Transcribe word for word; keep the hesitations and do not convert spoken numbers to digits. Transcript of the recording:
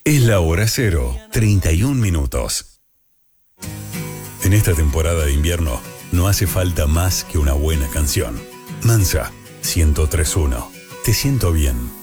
Es la hora cero, treinta y un minutos. En esta temporada de invierno no hace falta más que una buena canción. Mansa, ciento tres punto uno. Te siento bien.